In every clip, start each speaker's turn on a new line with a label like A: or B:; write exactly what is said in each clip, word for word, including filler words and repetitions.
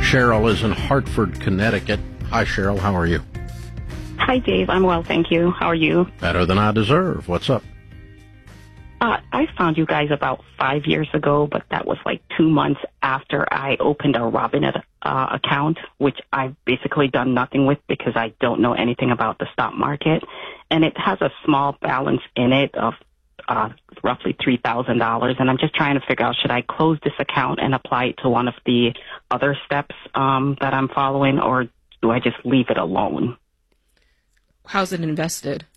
A: Cheryl is in Hartford, Connecticut. Hi, Cheryl. How are you?
B: Hi, Dave. I'm well, thank you. How are you?
A: Better than I deserve. What's up?
B: Uh, I found you guys about five years ago, but that was like two months after I opened a Robinhood uh, account, which I've basically done nothing with because I don't know anything about the stock market. And it has a small balance in it of uh, roughly three thousand dollars. And I'm just trying to figure out, should I close this account and apply it to one of the other steps um, that I'm following, or do I just leave it alone?
C: How's it invested?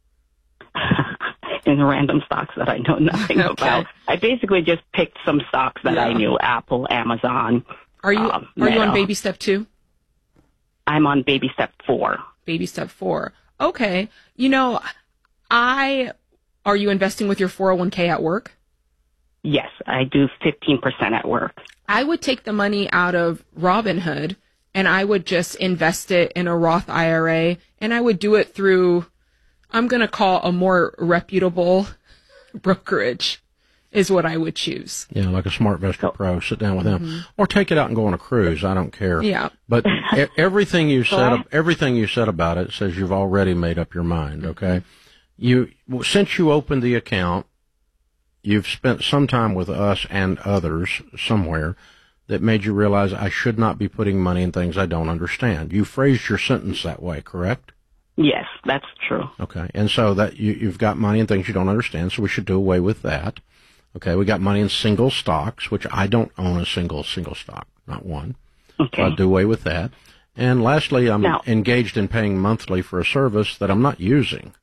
B: In random stocks that I know nothing
C: okay.
B: about. I basically just picked some stocks that yeah. I knew: Apple, Amazon.
C: Are you
B: um,
C: are you on baby step two?
B: I'm on baby step four.
C: Baby step four. Okay. You know, I are you investing with your four oh one k at work?
B: Yes, I do fifteen percent at work.
C: I would take the money out of Robinhood and I would just invest it in a Roth I R A, and I would do it through, I'm going to call a more reputable brokerage is what I would choose.
A: Yeah, like a SmartVestor Pro. Sit down with them. Mm-hmm. Or take it out and go on a cruise. I don't care.
C: Yeah.
A: But e- everything you said up, everything you said about it says you've already made up your mind, okay? You since you opened the account, you've spent some time with us and others somewhere that made you realize I should not be putting money in things I don't understand. You phrased your sentence that way, correct?
B: Yes, that's true.
A: Okay, and so that you, you've got money in things you don't understand, so we should do away with that. Okay, we got money in single stocks, which I don't own a single single stock, not one.
B: Okay.
A: So I'll do away with that. And lastly, I'm
B: now,
A: engaged in paying monthly for a service that I'm not using.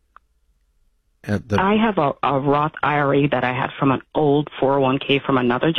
B: The, I have a, a Roth I R A that I had from an old four oh one k from another